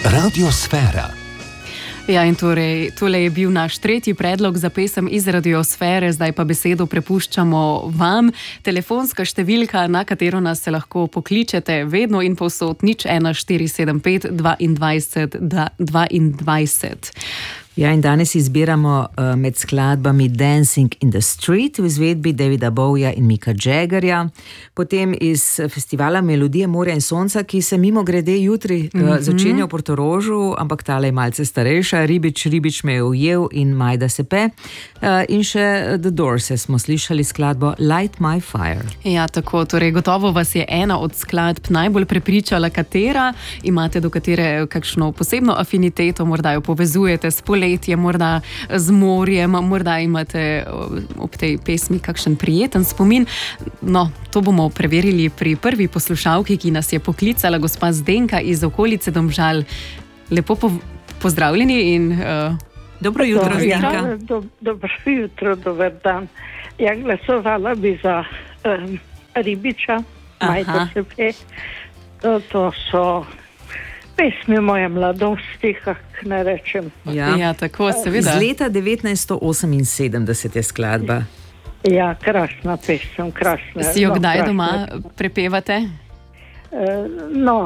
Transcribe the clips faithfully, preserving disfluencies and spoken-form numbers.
Radiosfera. Ja, in torej, tole je bil naš tretji predlog za pesem iz Radiosfere, zdaj pa besedo prepuščamo vam. Telefonska številka, na katero nas se lahko pokličete vedno in povsod, nič ena štiri sedem pet dvaindvajset dvaindvajset. Ja, in danes izbiramo uh, med skladbami Dancing in the Street v izvedbi Davida Bowieja in Micka Jaggerja, potem iz festivala Melodije morja in sonca, ki se mimo grede jutri uh, mm-hmm. začenja v Portorožu, ampak tale je malce starejša, Ribič, Ribič me je ujel in Majda se pe. Uh, in še The Doors smo slišali skladbo Light My Fire. Ja, tako, torej gotovo vas je ena od skladb najbolj prepričala, katera imate do katere kakšno posebno afiniteto, morda jo povezujete s poletjem, morda z morjem, morda imate ob tej pesmi kakšen prijeten spomin. No, to bomo preverili pri prvi poslušalki, ki nas je poklicala, gospa Zdenka iz okolice Domžal. Lepo po- pozdravljeni in uh, Dobro jutro, Zdenka. Ja, do, dobro jutro, dober dan. Ja, glasovala bi za um, Ribiča, Majda se pe. To, to so pesmi moje mladosti, kak ne rečem. Ja, ja tako, seveda. Z leta devetnajststo oseminsedemdeset je skladba. Ja, krasna pesem, krasna. Si jo no, kdaj krasna. doma prepevate? Uh, no,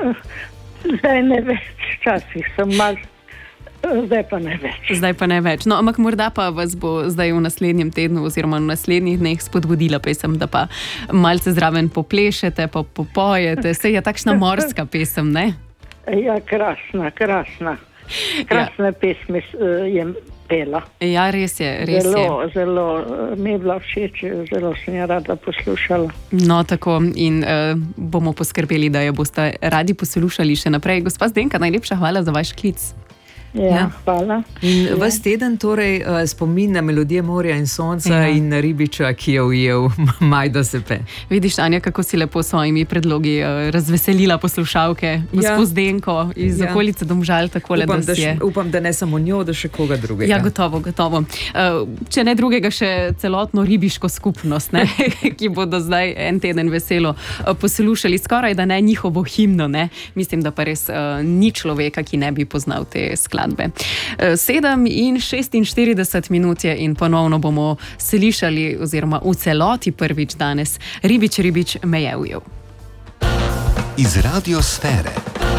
zdaj ne več, včasih sem mal, zdaj pa ne več. Zdaj pa ne več. No, ampak morda pa vas bo zdaj v naslednjem tednu oziroma v naslednjih dneh spodbudila pesem, da pa malce zraven poplešete, pa popojete. Saj je takšna morska pesem, ne? Ja, krasna, krasna. Krasne ja. pesmi uh, je pela. Ja, res je, res zelo, je. Zelo uh, mi je bila všeč, zelo sem jo rada poslušala. No, tako in uh, bomo poskrbeli, da jo boste radi poslušali še naprej. Gospa Zdenka, najlepša hvala za vaš klic. Ja, Ja. hvala. In Ja. ves teden torej uh, spomin na Melodije morja in sonca Ja. in na Ribiča, ki je ujel Majdo se pe. Vidiš, Anja, kako si lepo s svojimi predlogi uh, razveselila poslušalke. Gospo Ja. Zdenko iz Ja. okolice Domžal, takole, Upam, da da, si je. š- upam, da ne samo njo, da še koga drugega. Ja, gotovo, gotovo. Uh, če ne drugega, še celotno ribiško skupnost, ne? ki bodo zdaj en teden veselo uh, poslušali skoraj da ne njihovo himno. Ne? Mislim, da pa res uh, ni človeka, ki ne bi poznal te skladbe. Uh, sedem in šestinštirideset minut je in ponovno bomo slišali oziroma v celoti prvič danes Ribič, Ribič me je ujel. Iz Radiosfere.